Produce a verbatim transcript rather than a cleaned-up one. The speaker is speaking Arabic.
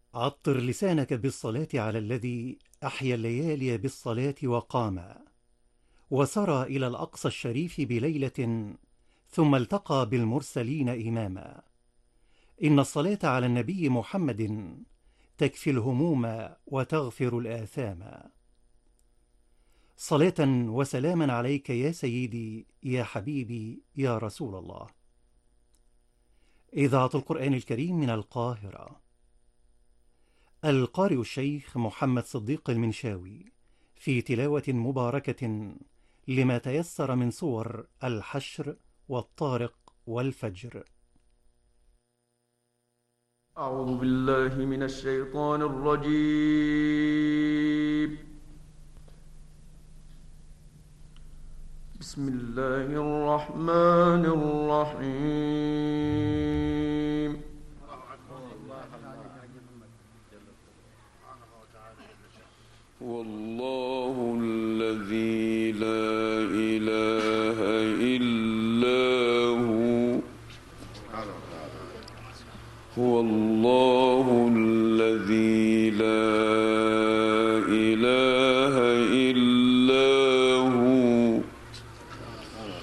عطر لسانك بالصلاة على الذي أحيا الليالي بالصلاة وقام وسرى إلى الأقصى الشريف بليلة ثم التقى بالمرسلين إماما. إن الصلاة على النبي محمد تكفي الهموم وتغفر الآثام. صلاة وسلاما عليك يا سيدي يا حبيبي يا رسول الله. إذاعة القرآن الكريم من القاهرة. القارئ الشيخ محمد صديق المنشاوي في تلاوة مباركة لما تيسر من صور الحشر والطارق والفجر. أعوذ بالله من الشيطان الرجيم. بسم الله الرحمن الرحيم. والله الذي لا إله إلا هو هو الله